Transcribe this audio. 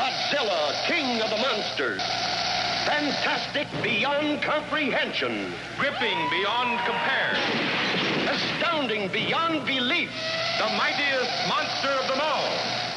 Godzilla, king of the monsters. Fantastic beyond comprehension. Gripping beyond compare. Astounding beyond belief. The mightiest monster of them all.